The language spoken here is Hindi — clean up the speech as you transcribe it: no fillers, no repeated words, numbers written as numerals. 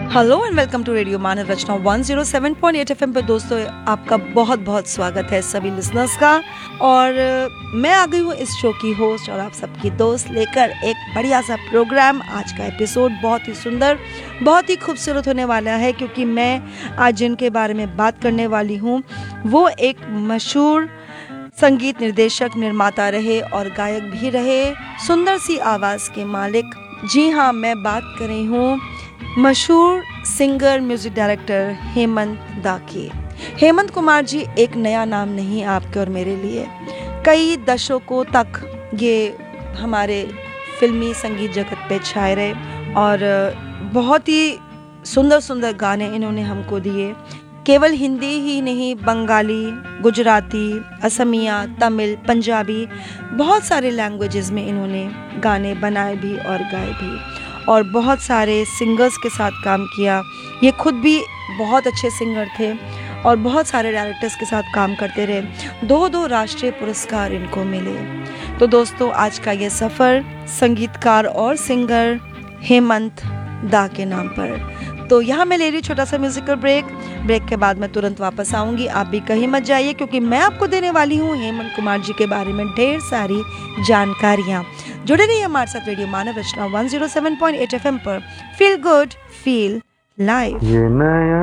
Hello and welcome to radio Manav Rachna 107.8 FM पर। दोस्तों, आपका बहुत बहुत स्वागत है सभी लिसनर्स का। और मैं आ गई हूँ इस शो की होस्ट और आप सबकी दोस्त लेकर एक बढ़िया सा प्रोग्राम। आज का एपिसोड बहुत ही सुंदर, बहुत ही खूबसूरत होने वाला है, क्योंकि मैं आज जिनके बारे में बात करने वाली हूँ वो एक मशहूर संगीत निर्देशक, निर्माता रहे और गायक भी रहे, सुंदर सी आवाज़ के मालिक। जी हाँ, मैं बात कर रही हूँ मशहूर सिंगर, म्यूजिक डायरेक्टर हेमंत दा की। हेमंत कुमार जी एक नया नाम नहीं आपके और मेरे लिए। कई दशकों तक ये हमारे फिल्मी संगीत जगत पे छाए रहे और बहुत ही सुंदर सुंदर गाने इन्होंने हमको दिए। केवल हिंदी ही नहीं, बंगाली, गुजराती, असमिया, तमिल, पंजाबी, बहुत सारे लैंग्वेजेस में इन्होंने गाने बनाए भी और गाए भी, और बहुत सारे सिंगर्स के साथ काम किया। ये खुद भी बहुत अच्छे सिंगर थे और बहुत सारे डायरेक्टर्स के साथ काम करते रहे। 2 राष्ट्रीय पुरस्कार इनको मिले। तो दोस्तों, आज का ये सफ़र संगीतकार और सिंगर हेमंत दा के नाम पर। तो यहाँ मैं ले रही छोटा सा म्यूजिकल ब्रेक के बाद मैं तुरंत वापस आऊँगी। आप भी कहीं मत जाइए, क्योंकि मैं आपको देने वाली हूँ हेमंत कुमार जी के बारे में ढेर सारी जानकारियाँ। जुड़े रहिए हमारे साथ रेडियो मानव रचना 107.8 एफएम पर। Feel good, feel live.